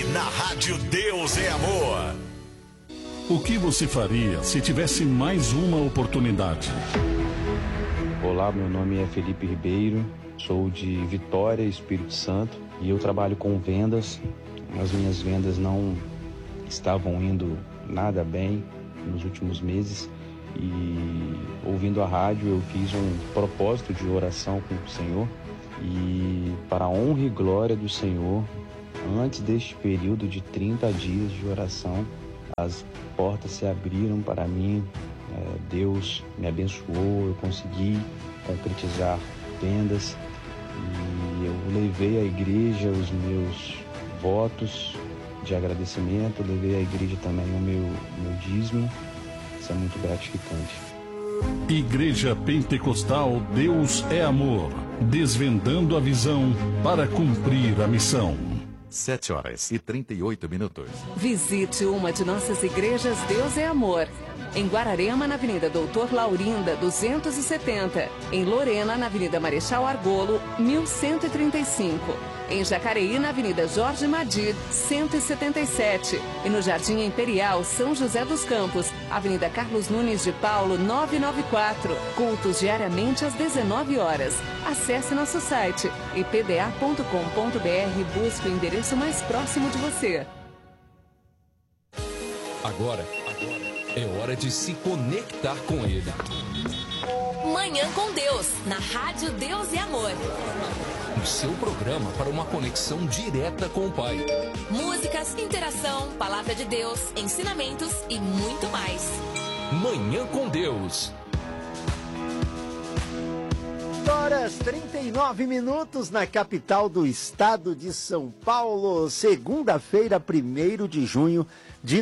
na Rádio Deus é Amor. O que você faria se tivesse mais uma oportunidade? Olá, meu nome é Felipe Ribeiro, sou de Vitória, Espírito Santo, e eu trabalho com vendas. As minhas vendas não estavam indo nada bem nos últimos meses, e ouvindo a rádio eu fiz um propósito de oração com o Senhor, e para a honra e glória do Senhor, antes deste período de 30 dias de oração, as portas se abriram para mim. Deus me abençoou, eu consegui concretizar vendas, e eu levei à igreja os meus votos de agradecimento, levei à igreja também o meu dízimo. Isso é muito gratificante. Igreja Pentecostal Deus é Amor, desvendando a visão para cumprir a missão. 7h38. Visite uma de nossas igrejas Deus é Amor. Em Guararema, na Avenida Doutor Laurinda, 270. Em Lorena, na Avenida Marechal Argolo, 1135. Em Jacareí, na Avenida Jorge Madir, 177. E no Jardim Imperial, São José dos Campos, Avenida Carlos Nunes de Paulo, 994. Cultos diariamente às 19 horas. Acesse nosso site ipda.com.br e busque o endereço mais próximo de você. Agora é hora de se conectar com Ele. Manhã com Deus, na Rádio Deus é Amor. O seu programa para uma conexão direta com o Pai. Músicas, interação, palavra de Deus, ensinamentos e muito mais. Manhã com Deus. Horas 39 minutos na capital do estado de São Paulo, segunda-feira, 1º de junho de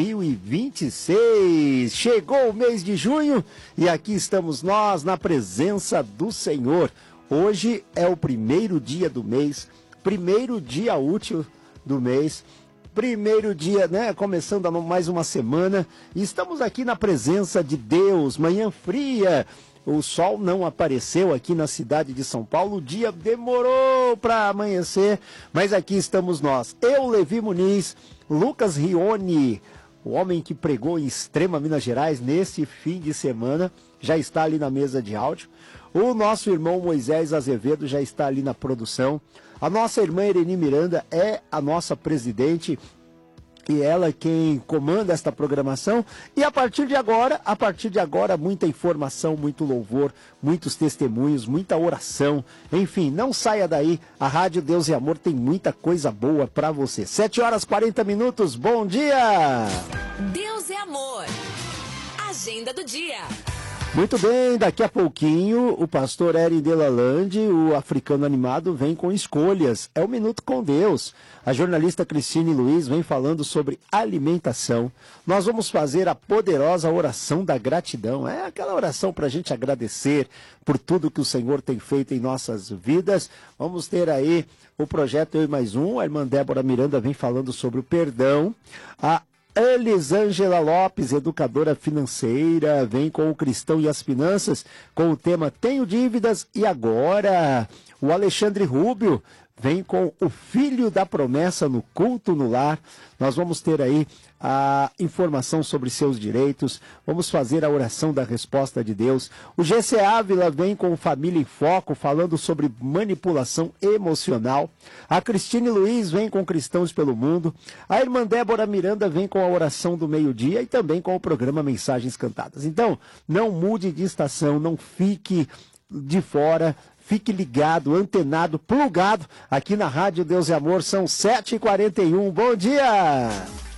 2026. Chegou o mês de junho e aqui estamos nós na presença do Senhor. Hoje é o primeiro dia do mês, primeiro dia útil do mês, primeiro dia, né? Começando mais uma semana. E estamos aqui na presença de Deus, manhã fria. O sol não apareceu aqui na cidade de São Paulo, o dia demorou para amanhecer, mas aqui estamos nós. Eu, Levi Muniz, Lucas Rione, o homem que pregou em Extrema, Minas Gerais, nesse fim de semana, já está ali na mesa de áudio. O nosso irmão Moisés Azevedo já está ali na produção. A nossa irmã Irene Miranda é a nossa presidente, e ela é quem comanda esta programação. E a partir de agora, muita informação, muito louvor, muitos testemunhos, muita oração. Enfim, não saia daí. A Rádio Deus e Amor tem muita coisa boa para você. 7h40. Bom dia! Deus é Amor. Agenda do dia. Muito bem, daqui a pouquinho o pastor Eri Delalande, o africano animado, vem com escolhas. É o Minuto com Deus. A jornalista Cristine Luiz vem falando sobre alimentação. Nós vamos fazer a poderosa oração da gratidão. É aquela oração para a gente agradecer por tudo que o Senhor tem feito em nossas vidas. Vamos ter aí o projeto Eu e Mais Um. A irmã Débora Miranda vem falando sobre o perdão. A Elisângela Lopes, educadora financeira, vem com o Cristão e as Finanças, com o tema Tenho Dívidas e Agora. O Alexandre Rubio vem com o Filho da Promessa no Culto no Lar. Nós vamos ter aí a informação sobre seus direitos, vamos fazer a oração da resposta de Deus. O GC Ávila vem com Família em Foco, falando sobre manipulação emocional. A Cristine Luiz vem com Cristãos pelo Mundo. A irmã Débora Miranda vem com a oração do meio-dia e também com o programa Mensagens Cantadas. Então, não mude de estação, não fique de fora. Fique ligado, antenado, plugado aqui na Rádio Deus e Amor. São 7h41. Bom dia!